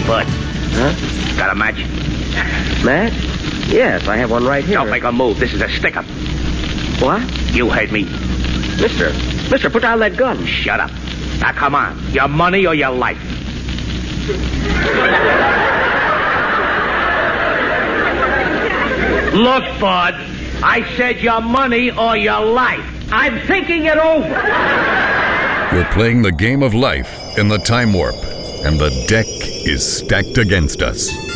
Bud, Huh? got a match? Match? Yes, I have one right here. Don't make a move. This is a stick-up. What? You heard me. Mister, put down that gun. Shut up. Now, come on. Your money or your life? Look, Bud. I said your money or your life. I'm thinking it over. We're playing the game of life in the time warp, and the deck is stacked against us.